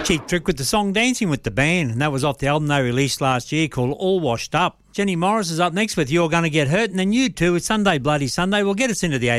Cheap Trick with the song Dancing with the Band, and that was off the album they released last year called All Washed Up. Jenny Morris is up next with You're Gonna Get Hurt, and then U2 with Sunday Bloody Sunday will get us into the